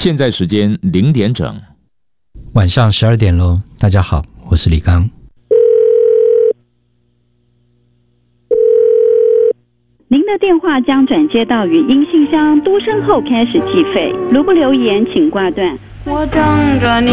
现在时间0点整， 晚上12点喽。大家好，我是李刚。 您的电话将转接到语音信箱，嘟声后开始计费。如不留言，请挂断。 我等着你